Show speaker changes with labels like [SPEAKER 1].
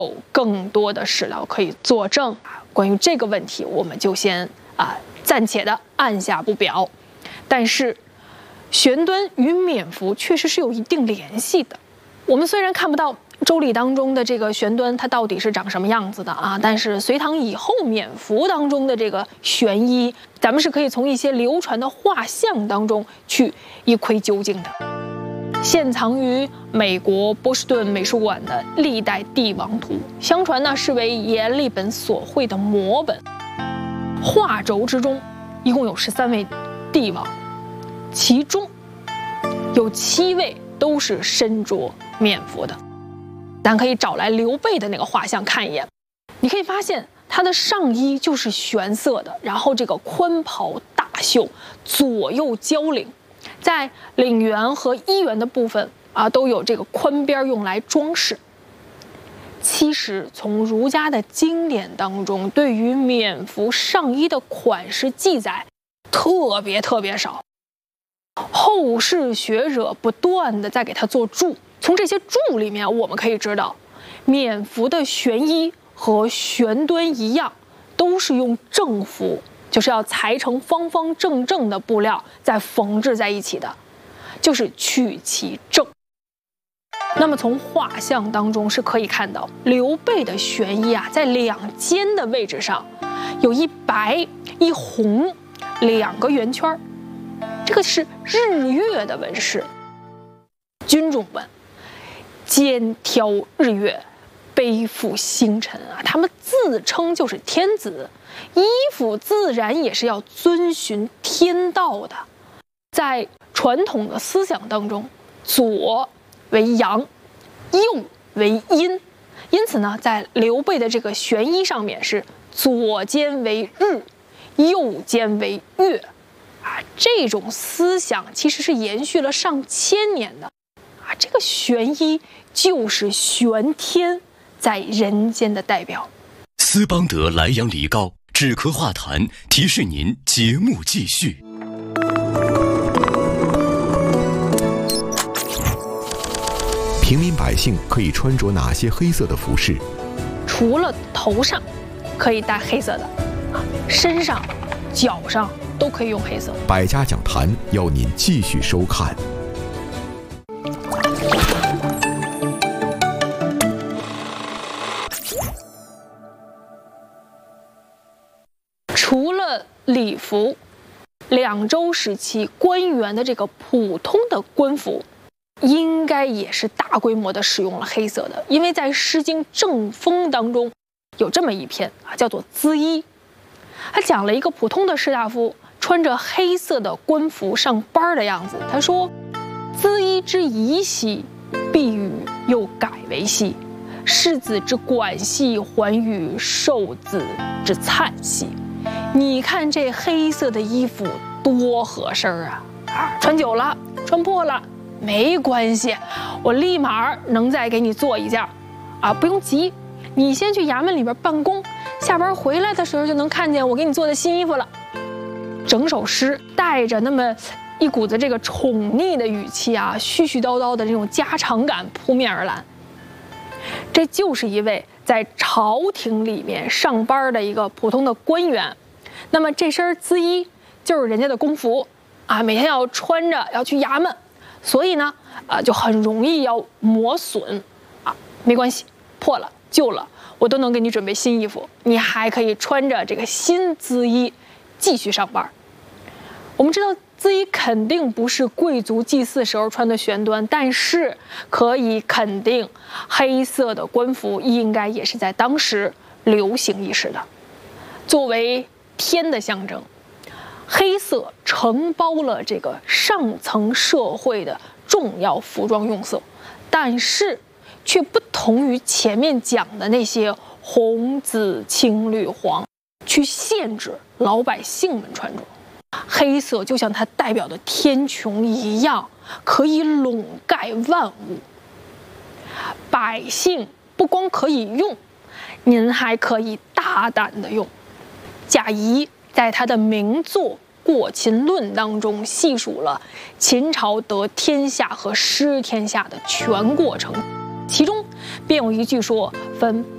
[SPEAKER 1] 有更多的史料可以作证。关于这个问题，我们就先暂且的按下不表。但是，玄端与冕服确实是有一定联系的。我们虽然看不到周礼当中的这个玄端它到底是长什么样子的但是隋唐以后冕服当中的这个玄衣，咱们是可以从一些流传的画像当中去一窥究竟的。现藏于美国波士顿美术馆的历代帝王图，相传呢是为阎立本所绘的摹本。画轴之中，一共有13位帝王，其中有7位都是身着冕服的。咱可以找来刘备的那个画像看一眼，你可以发现他的上衣就是玄色的，然后这个宽袍大袖，左右交领。在领员和衣员的部分都有这个宽边用来装饰。其实从儒家的经典当中，对于冕服上衣的款式记载特别少，后世学者不断的在给它做注。从这些注里面，我们可以知道，冕服的玄衣和玄端一样，都是用正服。就是要裁成方方正正的布料，再缝制在一起的，就是去其正。那么从画像当中是可以看到，刘备的玄衣在两肩的位置上，有一白一红2个圆圈，这个是日月的纹饰。军中问：肩挑日月，背负星辰他们自称就是天子。衣服自然也是要遵循天道的。在传统的思想当中，左为阳，右为阴，因此呢，在刘备的这个玄衣上面是左肩为日，右肩为月这种思想其实是延续了上千年的这个玄衣就是玄天在人间的代表。
[SPEAKER 2] 斯邦德莱阳梨膏止咳化痰，提示您节目继续。
[SPEAKER 3] 平民百姓可以穿着哪些黑色的服饰？
[SPEAKER 1] 除了头上可以戴黑色的身上、脚上都可以用黑色。
[SPEAKER 3] 百家讲坛要您继续收看。
[SPEAKER 1] 除了礼服，两周时期官员的这个普通的官服，应该也是大规模的使用了黑色的，因为在《诗经·正风》当中有这么一篇叫做《缁衣》，他讲了一个普通的士大夫穿着黑色的官服上班的样子。他说：“缁衣之宜兮，必与又改为兮；世子之管兮，还与受子之灿兮。”你看这黑色的衣服多合身穿久了穿破了没关系，我立马能再给你做一件不用急，你先去衙门里边办公，下班回来的时候就能看见我给你做的新衣服了。整首诗带着那么一股子这个宠溺的语气絮絮叨叨的这种家常感扑面而来。这就是一位在朝廷里面上班的一个普通的官员，那么这身缁衣就是人家的公服每天要穿着要去衙门，所以呢就很容易要磨损没关系，破了旧了我都能给你准备新衣服，你还可以穿着这个新缁衣继续上班。我们知道缁衣肯定不是贵族祭祀时候穿的玄端，但是可以肯定黑色的官服应该也是在当时流行一时的。作为天的象征，黑色承包了这个上层社会的重要服装用色，但是却不同于前面讲的那些红紫青绿黄去限制老百姓们穿着。黑色就像它代表的天穹一样，可以笼盖万物。百姓不光可以用，您还可以大胆的用。贾谊在他的名作《过秦论》当中细数了秦朝得天下和失天下的全过程，其中便有一句说：分